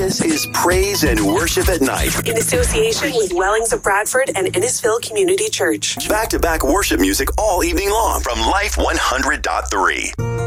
This is Praise and Worship at Night in association with Wellings of Bradford and Innisfil Community Church. Back-to-back worship music all evening long from Life 100.3.